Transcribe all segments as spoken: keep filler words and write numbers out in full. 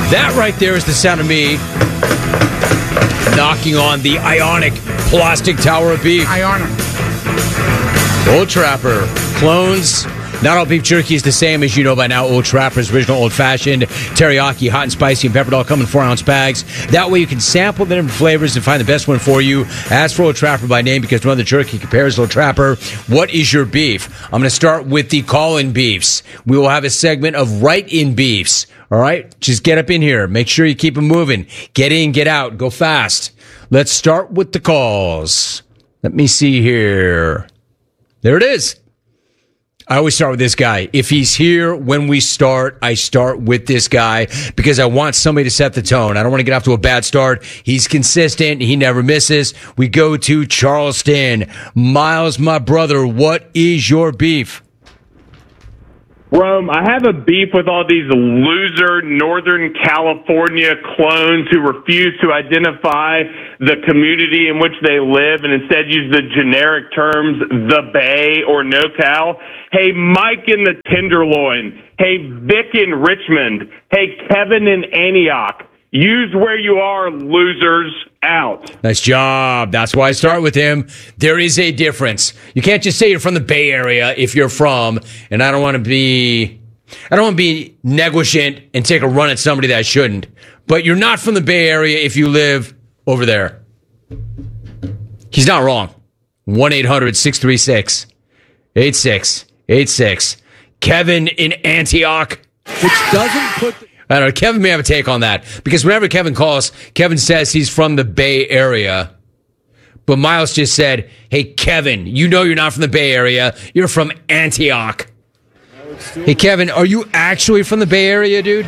That right there is the sound of me knocking on the Ionic plastic tower of beef. Ionic. Old Trapper. Clones. Not all beef jerky is the same, as you know by now. Old Trapper's original old-fashioned, teriyaki, hot and spicy, and peppered all come in four-ounce bags. That way you can sample the different flavors and find the best one for you. Ask for Old Trapper by name because no other jerky compares. Old Trapper, what is your beef? I'm going to start with the call-in beefs. We will have a segment of write-in beefs. All right? Just get up in here. Make sure you keep them moving. Get in, get out. Go fast. Let's start with the calls. Let me see here. There it is. I always start with this guy. If he's here when we start, I start with this guy because I want somebody to set the tone. I don't want to get off to a bad start. He's consistent. He never misses. We go to Charleston. Miles, my brother, what is your beef? Rome, I have a beef with all these loser Northern California clones who refuse to identify the community in which they live and instead use the generic terms the Bay or NoCal. Hey, Mike in the Tenderloin. Hey, Vic in Richmond. Hey, Kevin in Antioch. Use where you are, losers. Out. Nice job. That's why I start with him. There is a difference. You can't just say you're from the Bay Area if you're from, and I don't want to be, I don't want to be negligent and take a run at somebody that I shouldn't. But you're not from the Bay Area if you live over there. He's not wrong. one eight hundred six three six eight six eight six. Kevin in Antioch. Which doesn't put... The- I don't know. Kevin may have a take on that because whenever Kevin calls, Kevin says he's from the Bay Area. But Miles just said, hey, Kevin, you know you're not from the Bay Area. You're from Antioch. Hey, Kevin, are you actually from the Bay Area, dude?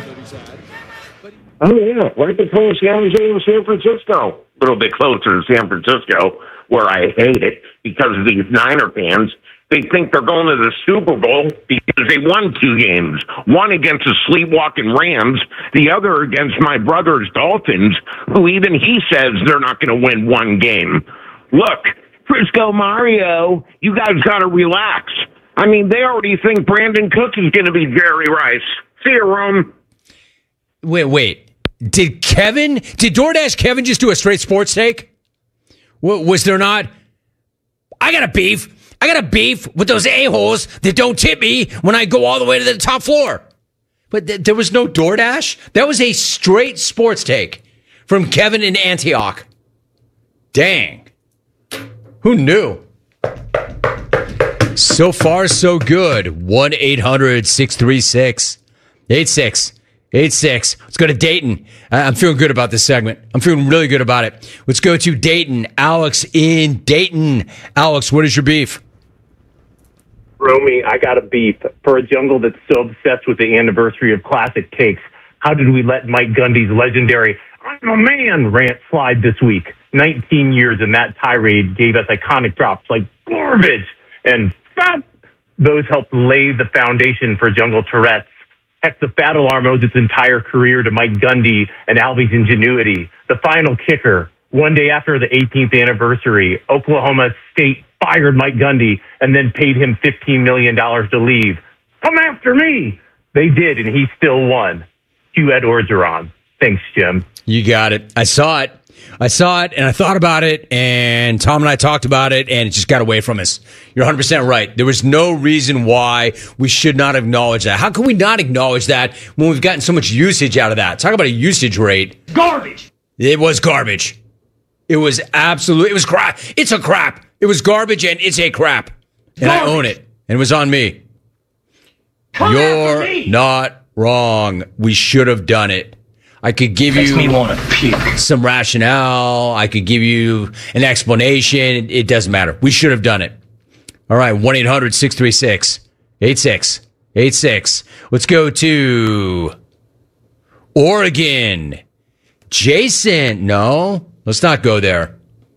Oh, yeah. Right between San Jose and San Francisco. A little bit closer to San Francisco, where I hate it because of these Niner fans. They think they're going to the Super Bowl because they won two games. One against the sleepwalking Rams, the other against my brother's Dolphins, who even he says they're not going to win one game. Look, Frisco Mario, you guys got to relax. I mean, they already think Brandon Cooks is going to be Jerry Rice. See you, Rome. Wait, wait. Did Kevin, did DoorDash Kevin just do a straight sports take? W- was there not? I got a beef. I got a beef with those a-holes that don't tip me when I go all the way to the top floor. But th- there was no DoorDash? That was a straight sports take from Kevin in Antioch. Dang. Who knew? So far, so good. one eight hundred six three six eight six eight six. Let's go to Dayton. I'm feeling good about this segment. I'm feeling really good about it. Let's go to Dayton. Alex in Dayton. Alex, what is your beef? Romy, I got a beef. For a jungle that's so obsessed with the anniversary of classic cakes, how did we let Mike Gundy's legendary "I'm a man" rant slide this week? nineteen years in that tirade gave us iconic drops like garbage and fat. Those helped lay the foundation for Jungle Tourette's. Heck, the Fat Alarm owes its entire career to Mike Gundy and Albie's ingenuity. The final kicker, one day after the eighteenth anniversary, Oklahoma State fired Mike Gundy and then paid him fifteen million dollars to leave. Come after me! They did, and he still won. Hugh Ed Orgeron. Thanks, Jim. You got it. I saw it. I saw it, and I thought about it, and Tom and I talked about it, and it just got away from us. You're one hundred percent right. There was no reason why we should not acknowledge that. How can we not acknowledge that when we've gotten so much usage out of that? Talk about a usage rate. Garbage. It was garbage. It was absolute. It was crap. It's a crap. It was garbage, and it's a crap. And garbage. I own it, and it was on me. Come You're me. not wrong. We should have done it. I could give Makes you me wanna puke. some rationale. I could give you an explanation. It doesn't matter. We should have done it. All right, one eight hundred six three six eight six eight six. Let's go to Oregon. Jason. No, let's not go there.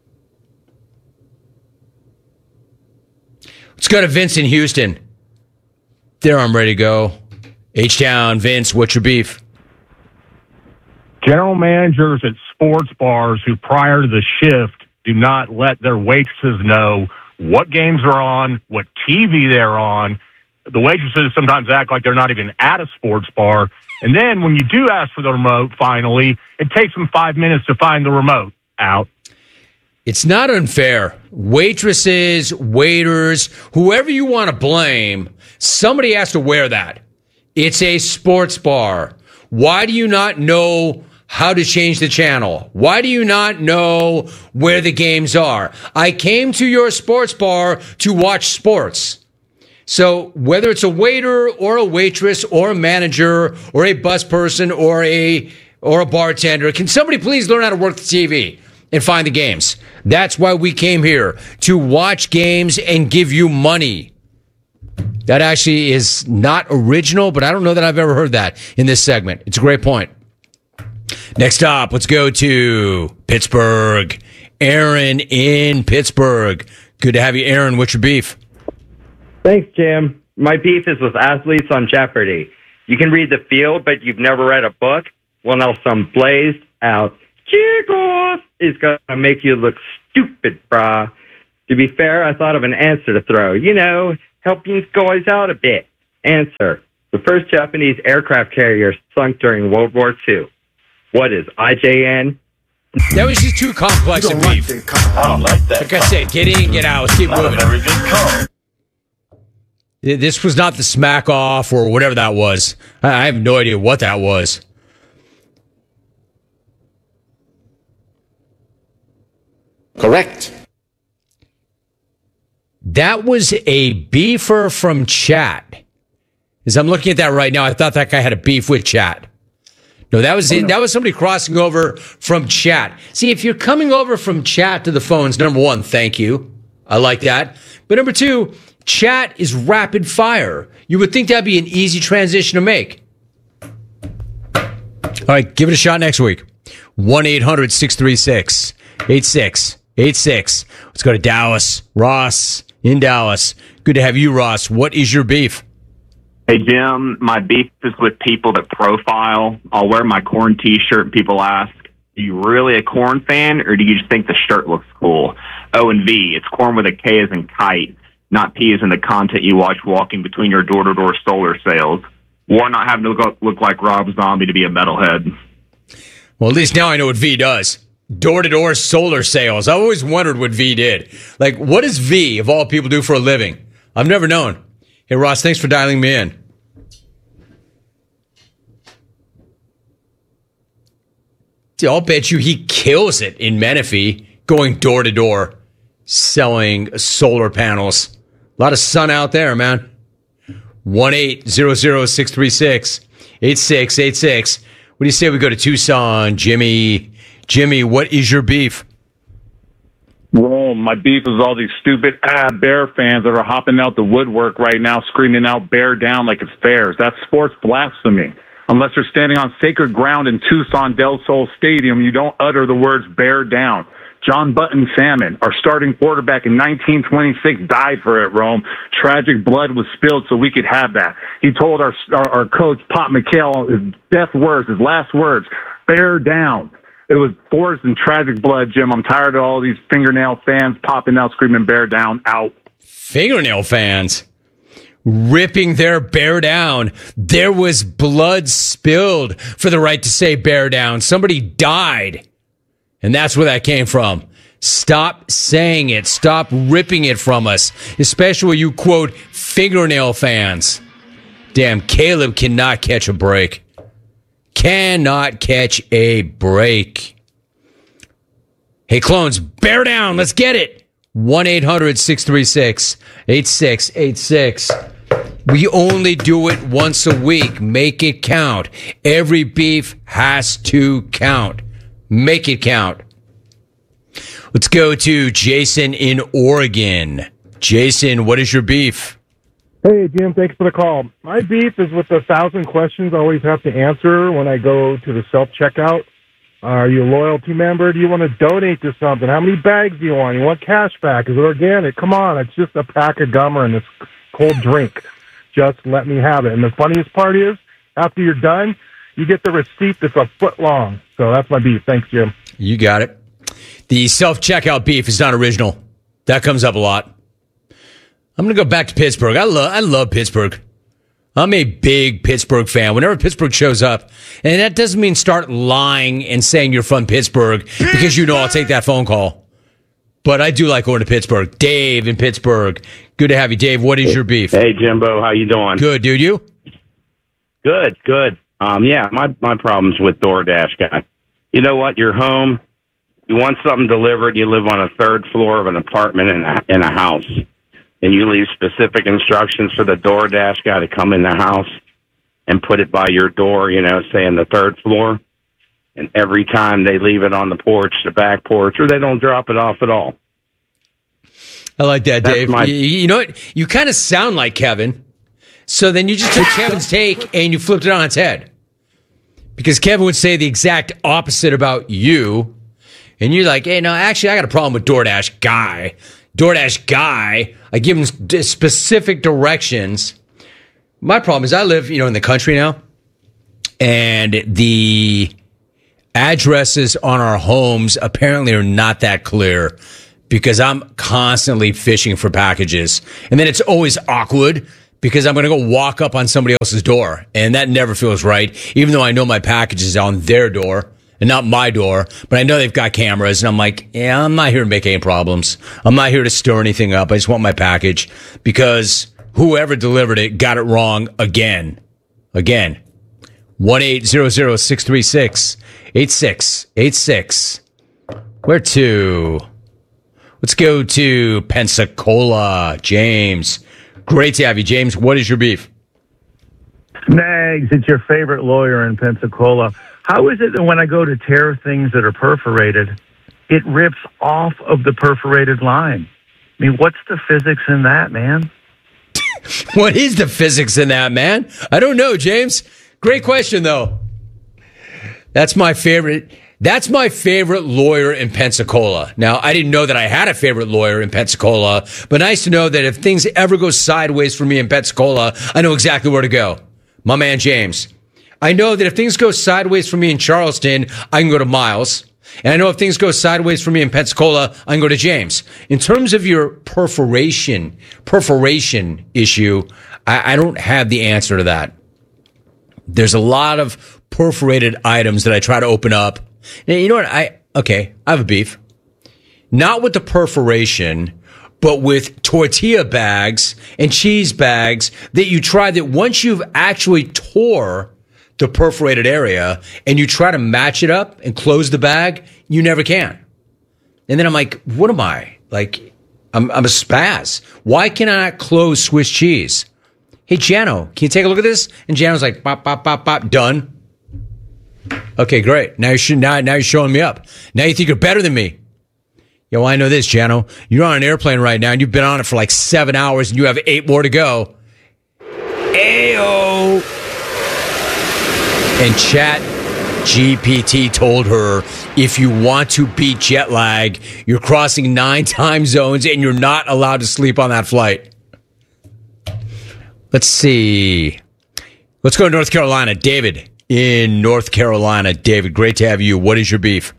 Let's go to Vince in Houston. There, I'm ready to go. H-Town, Vince, what's your beef? General managers at sports bars who prior to the shift do not let their waitresses know what games are on, what T V they're on. The waitresses sometimes act like they're not even at a sports bar, And then when you do ask for the remote, finally, it takes them five minutes to find the remote. Out. It's not unfair. Waitresses, waiters, whoever you want to blame, somebody has to wear that. It's a sports bar. Why do you not know how to change the channel? Why do you not know where the games are? I came to your sports bar to watch sports. So whether it's a waiter or a waitress or a manager or a bus person or a or a bartender, can somebody please learn how to work the T V and find the games? That's why we came here, to watch games and give you money. That actually is not original, but I don't know that I've ever heard that in this segment. It's a great point. Next up, let's go to Pittsburgh. Aaron in Pittsburgh. Good to have you, Aaron. What's your beef? Thanks, Jim. My beef is with athletes on Jeopardy. You can read the field, but you've never read a book? Well, now some blazed out kickoff is going to make you look stupid, brah. To be fair, I thought of an answer to throw. You know, help you guys out a bit. Answer. The first Japanese aircraft carrier sunk during World War Two. What is I J N? That was just too complex a beef. I don't like that. Like I said, get in, get out. Let's keep Not moving. a very good call. This was not the smack off or whatever that was. I have no idea what that was. Correct. That was a beefer from chat. As I'm looking at that right now, I thought that guy had a beef with chat. No, that was it. That was somebody crossing over from chat. See, if you're coming over from chat to the phones, number one, thank you. I like that. But number two, chat is rapid fire. You would think that'd be an easy transition to make. All right, give it a shot next week. one eight hundred six three six eight six eight six. Let's go to Dallas. Ross in Dallas. Good to have you, Ross. What is your beef? Hey, Jim, my beef is with people that profile. I'll wear my Corn t-shirt and people ask, are you really a Corn fan or do you just think the shirt looks cool? O and V, it's Corn with a K as in kite, not P as in the content you watch walking between your door-to-door solar sales. Or not having to look, look like Rob Zombie to be a metalhead. Well, at least now I know what V does. Door-to-door solar sales. I always wondered what V did. Like, what does V, of all people, do for a living? I've never known. Hey, Ross, thanks for dialing me in. See, I'll bet you he kills it in Menifee, going door-to-door, selling solar panels. A lot of sun out there, man. one eight hundred six three six eight six eight six. What do you say we go to Tucson? Jimmy, Jimmy, what is your beef? Rome, my beef is all these stupid ah, Bear fans that are hopping out the woodwork right now, screaming out "Bear down" like it's fairs. That's sports blasphemy. Unless you're standing on sacred ground in Tucson Del Sol Stadium, you don't utter the words "Bear down." John Button Salmon, our starting quarterback in nineteen twenty-six, died for it, Rome. Tragic blood was spilled so we could have that. He told our our, our coach, Pop McHale, his death words, his last words, "Bear down." It was forced in tragic blood, Jim. I'm tired of all these fingernail fans popping out screaming "Bear down" out. Fingernail fans ripping their bear down. There was blood spilled for the right to say "bear down." Somebody died. And that's where that came from. Stop saying it. Stop ripping it from us. Especially you, quote, fingernail fans. Damn, Caleb cannot catch a break. Cannot catch a break. Hey, clones, bear down. Let's get it. one eight hundred six three six eight six eight six. We only do it once a week. Make it count. Every beef has to count. Make it count. Let's go to Jason in Oregon. Jason, what is your beef? Hey, Jim, thanks for the call. My beef is with the thousand questions I always have to answer when I go to the self-checkout. Are you a loyalty member? Do you want to donate to something? How many bags do you want? You want cash back? Is it organic? Come on, it's just a pack of gum and this cold drink. Just let me have it. And the funniest part is, after you're done, you get the receipt that's a foot long. So that's my beef. Thanks, Jim. You got it. The self-checkout beef is not original. That comes up a lot. I'm going to go back to Pittsburgh. I love I love Pittsburgh. I'm a big Pittsburgh fan. Whenever Pittsburgh shows up, and that doesn't mean start lying and saying you're from Pittsburgh, because you know I'll take that phone call. But I do like going to Pittsburgh. Dave in Pittsburgh. Good to have you, Dave. What is your beef? Hey, Jimbo. How you doing? Good, dude. You? Good, good. Um, yeah, my, my problem's with DoorDash guy. You know what? You're home. You want something delivered. You live on a third floor of an apartment in a, in a house. And you leave specific instructions for the DoorDash guy to come in the house and put it by your door, you know, say in the third floor. And every time they leave it on the porch, the back porch, or they don't drop it off at all. I like that, That's Dave. my- you, you know what? You kind of sound like Kevin. So then you just took Kevin's take and you flipped it on its head. Because Kevin would say the exact opposite about you. And you're like, hey, no, actually, I got a problem with DoorDash guy. DoorDash guy, I give him d- specific directions. My problem is I live, you know, in the country now. And the addresses on our homes apparently are not that clear. Because I'm constantly fishing for packages. And then it's always awkward because I'm going to go walk up on somebody else's door. And that never feels right, even though I know my package is on their door and not my door. But I know they've got cameras. And I'm like, yeah, I'm not here to make any problems. I'm not here to stir anything up. I just want my package because whoever delivered it got it wrong again. Again. one eight hundred six three six eight six eight six. Where to? Let's go to Pensacola. James. Great to have you, James. What is your beef? Nags, it's your favorite lawyer in Pensacola. How is it that when I go to tear things that are perforated, it rips off of the perforated line? I mean, what's the physics in that, man? What is the physics in that, man? I don't know, James. Great question, though. That's my favorite. That's my favorite lawyer in Pensacola. Now, I didn't know that I had a favorite lawyer in Pensacola, but nice to know that if things ever go sideways for me in Pensacola, I know exactly where to go. My man, James. I know that if things go sideways for me in Charleston, I can go to Miles. And I know if things go sideways for me in Pensacola, I can go to James. In terms of your perforation, perforation issue, I, I don't have the answer to that. There's a lot of perforated items that I try to open up. Now, you know what? I, okay, I have a beef. Not with the perforation, but with tortilla bags and cheese bags that you try that once you've actually tore the perforated area and you try to match it up and close the bag, you never can. And then I'm like, what am I? Like, I'm, I'm a spaz. Why can I not close Swiss cheese? Hey, Jano, can you take a look at this? And Jano's like, bop, bop, bop, bop, done. Okay, great. Now you're, now, now you're showing me up. Now you think you're better than me. Yeah, well, I know this, Jano. You're on an airplane right now, and you've been on it for like seven hours, and you have eight more to go. Ayo! And Chat G P T told her, if you want to beat jet lag, you're crossing nine time zones, and you're not allowed to sleep on that flight. Let's see. Let's go to North Carolina. David in North Carolina. David, great to have you. What is your beef?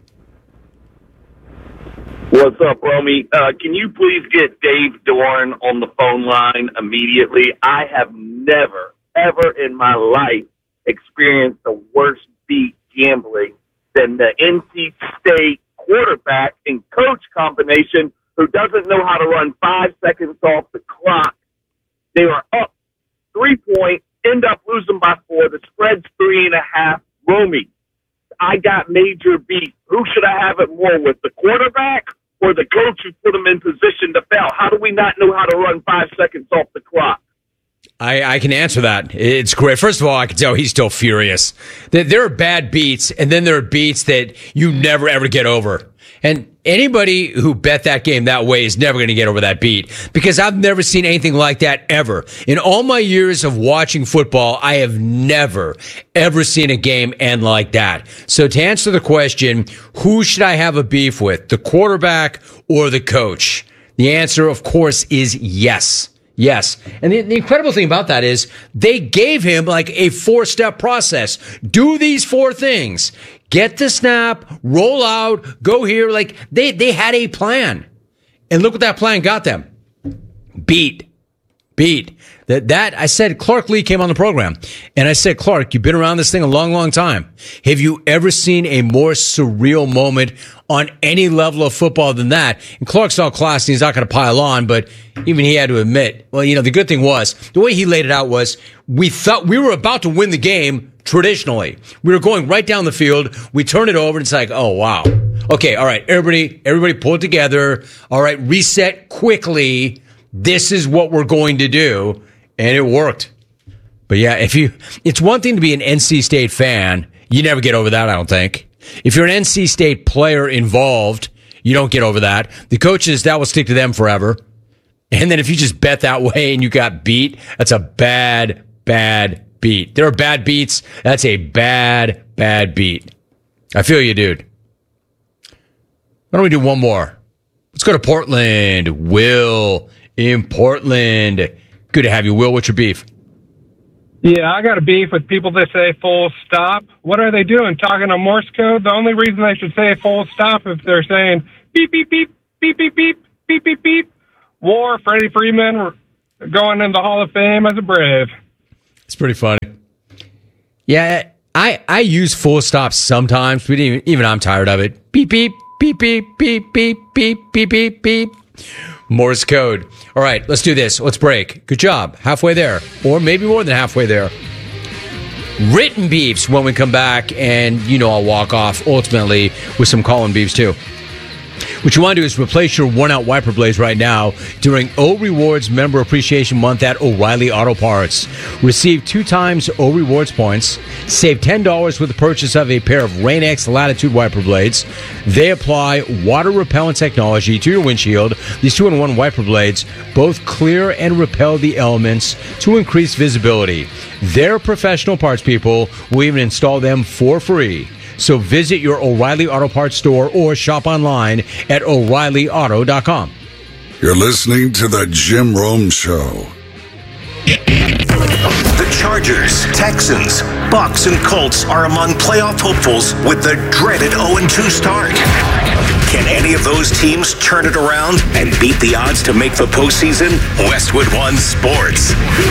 What's up, Romy? Uh, can you please get Dave Dorn on the phone line immediately? I have never, ever in my life experienced a worse beat gambling than the N C State quarterback and coach combination who doesn't know how to run five seconds off the clock. They were up three points, end up losing by four. The spread's three and a half. Romy, I got major beat. Who should I have it more with, the quarterback or the coach who put him in position to fail? How do we not know how to run five seconds off the clock? I, I can answer that. It's great. First of all, I can tell he's still furious. There, there are bad beats, and then there are beats that you never, ever get over. And anybody who bet that game that way is never going to get over that beat, because I've never seen anything like that ever. In all my years of watching football, I have never, ever seen a game end like that. So to answer the question, who should I have a beef with, the quarterback or the coach? The answer, of course, is yes. Yes. And the, the incredible thing about that is they gave him like a four-step process. Do these four things. Get the snap, roll out, go here. Like they, they had a plan. And look what that plan got them. Beat. beat. That, that I said, Clark Lee came on the program, and I said, Clark, you've been around this thing a long, long time. Have you ever seen a more surreal moment on any level of football than that? And Clark's all classy. He's not going to pile on, but even he had to admit, well, you know, the good thing was, the way he laid it out was, we thought we were about to win the game traditionally. We were going right down the field. We turn it over, and it's like, oh, wow. Okay, all right, everybody, everybody pull it together. All right, reset quickly. This is what we're going to do. And it worked. But yeah, if you, it's one thing to be an N C State fan. You never get over that, I don't think. If you're an N C State player involved, you don't get over that. The coaches, that will stick to them forever. And then if you just bet that way and you got beat, that's a bad, bad beat. There are bad beats. That's a bad, bad beat. I feel you, dude. Why don't we do one more? Let's go to Portland. Will in Portland. Good to have you, Will. What's your beef? Yeah, I got a beef with people that say full stop. What are they doing? Talking on Morse code? The only reason they should say full stop if they're saying beep, beep, beep, beep, beep, beep, beep, beep, beep. War, Freddie Freeman going in the Hall of Fame as a Brave. It's pretty funny. Yeah, I, I use full stops sometimes, but even, even I'm tired of it. Beep, beep, beep, beep, beep, beep, beep, beep, beep, beep. Morse code. All right, let's do this. Let's break. Good job. Halfway there. Or maybe more than halfway there. Written beefs when we come back, and you know I'll walk off ultimately with some call-in beefs too. What you want to do is replace your worn-out wiper blades right now during O Rewards Member Appreciation Month at O'Reilly Auto Parts. Receive two times O Rewards points. Save ten dollars with the purchase of a pair of Rain-X Latitude wiper blades. They apply water-repellent technology to your windshield. These two-in-one wiper blades both clear and repel the elements to increase visibility. Their professional parts people will even install them for free. So visit your O'Reilly Auto Parts store or shop online at O'Reilly Auto dot com. You're listening to The Jim Rome Show. The Chargers, Texans, Bucks, and Colts are among playoff hopefuls with the dreaded oh and two start. Can any of those teams turn it around and beat the odds to make the postseason? Westwood One Sports.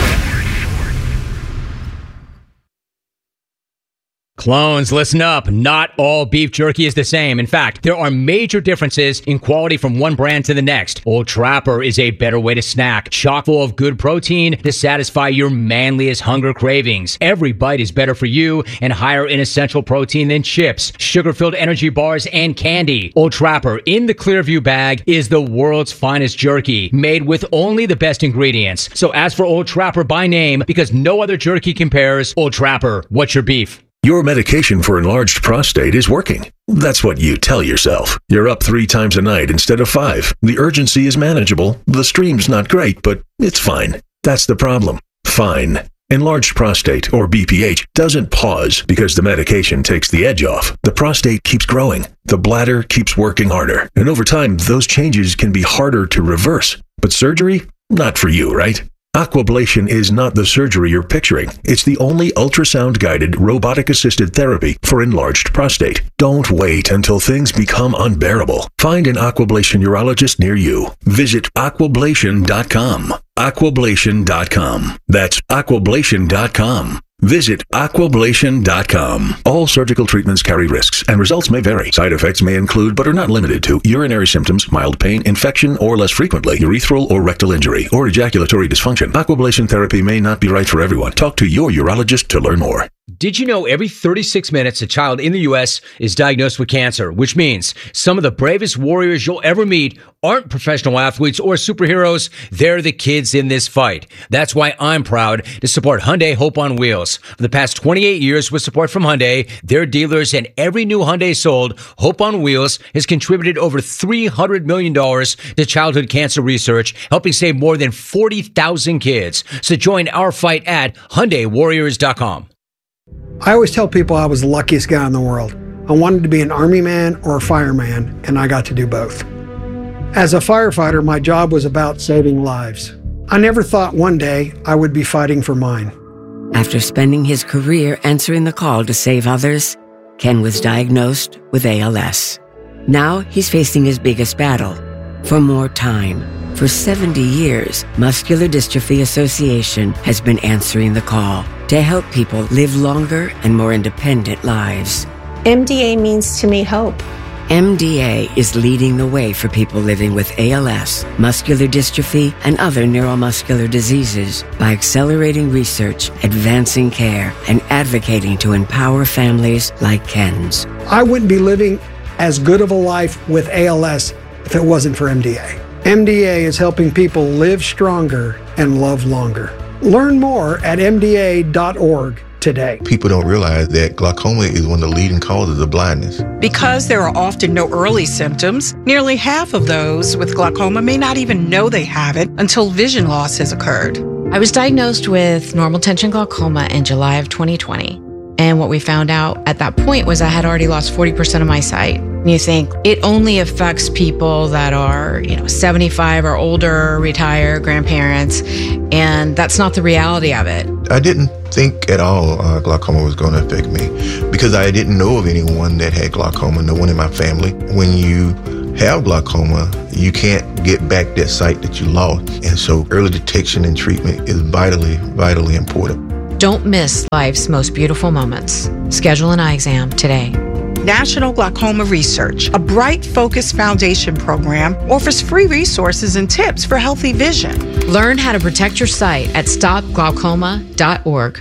Clones, listen up. Not all beef jerky is the same. In fact, there are major differences in quality from one brand to the next. Old Trapper is a better way to snack, chock full of good protein to satisfy your manliest hunger cravings. Every bite is better for you and higher in essential protein than chips, sugar-filled energy bars, and candy. Old Trapper in the Clearview bag is the world's finest jerky, made with only the best ingredients. So ask for Old Trapper by name because no other jerky compares. Old Trapper, what's your beef? Your medication for enlarged prostate is working. That's what you tell yourself. You're up three times a night instead of five. The urgency is manageable. The stream's not great, but it's fine. That's the problem. Fine. Enlarged prostate, or B P H, doesn't pause because the medication takes the edge off. The prostate keeps growing. The bladder keeps working harder. And over time, those changes can be harder to reverse. But surgery? Not for you, right? Aquablation is not the surgery you're picturing. It's the only ultrasound-guided, robotic-assisted therapy for enlarged prostate. Don't wait until things become unbearable. Find an Aquablation urologist near you. Visit aquablation dot com. aquablation dot com. That's aquablation dot com. Visit aquablation dot com. All surgical treatments carry risks, and results may vary. Side effects may include, but are not limited to, urinary symptoms, mild pain, infection, or less frequently, urethral or rectal injury, or ejaculatory dysfunction. Aquablation therapy may not be right for everyone. Talk to your urologist to learn more. Did you know every thirty-six minutes a child in the U S is diagnosed with cancer, which means some of the bravest warriors you'll ever meet aren't professional athletes or superheroes. They're the kids in this fight. That's why I'm proud to support Hyundai Hope on Wheels. For the past twenty-eight years with support from Hyundai, their dealers, and every new Hyundai sold, Hope on Wheels has contributed over three hundred million dollars to childhood cancer research, helping save more than forty thousand kids. So join our fight at Hyundai Warriors dot com. I always tell people I was the luckiest guy in the world. I wanted to be an army man or a fireman, and I got to do both. As a firefighter, my job was about saving lives. I never thought one day I would be fighting for mine. After spending his career answering the call to save others, Ken was diagnosed with A L S. Now he's facing his biggest battle, for more time. For seventy years, Muscular Dystrophy Association has been answering the call to help people live longer and more independent lives. M D A means to me hope. M D A is leading the way for people living with A L S, muscular dystrophy, and other neuromuscular diseases by accelerating research, advancing care, and advocating to empower families like Ken's. I wouldn't be living as good of a life with A L S if it wasn't for M D A. M D A is helping people live stronger and love longer. Learn more at M D A dot org today. People don't realize that glaucoma is one of the leading causes of blindness. Because there are often no early symptoms, nearly half of those with glaucoma may not even know they have it until vision loss has occurred. I was diagnosed with normal tension glaucoma in July of twenty twenty. And what we found out at that point was I had already lost forty percent of my sight. And you think it only affects people that are, you know, seventy-five or older, retired, grandparents, and that's not the reality of it. I didn't think at all uh, glaucoma was going to affect me because I didn't know of anyone that had glaucoma, no one in my family. When you have glaucoma, you can't get back that sight that you lost. And so early detection and treatment is vitally, vitally important. Don't miss life's most beautiful moments. Schedule an eye exam today. National Glaucoma Research, a Bright Focus Foundation program, offers free resources and tips for healthy vision. Learn how to protect your sight at stop glaucoma dot org.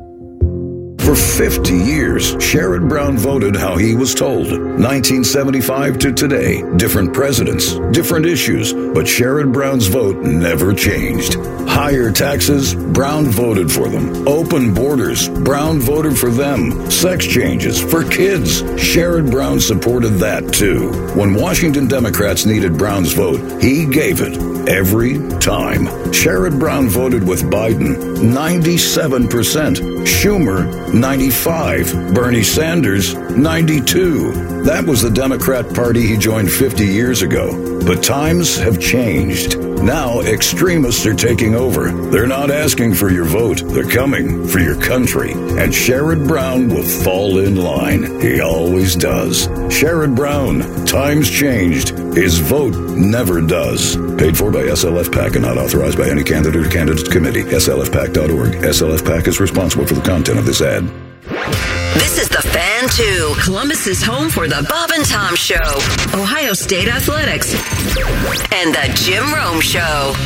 For fifty years, Sherrod Brown voted how he was told. nineteen seventy-five to today, different presidents, different issues, but Sherrod Brown's vote never changed. Higher taxes, Brown voted for them. Open borders, Brown voted for them. Sex changes for kids, Sherrod Brown supported that too. When Washington Democrats needed Brown's vote, he gave it every time. Sherrod Brown voted with Biden, ninety-seven percent. Schumer, ninety-five. Bernie Sanders, ninety-two. That was the Democrat Party he joined fifty years ago. But times have changed. Now extremists are taking over. They're not asking for your vote. They're coming for your country. And Sherrod Brown will fall in line. He always does. Sherrod Brown, times changed. His vote never does. Paid for by S L F PAC and not authorized by any candidate or candidate committee. S L F PAC dot org. S L F PAC is responsible for the content of this ad. This is The Fan two, Columbus's home for the Bob and Tom Show, Ohio State Athletics, and the Jim Rome Show.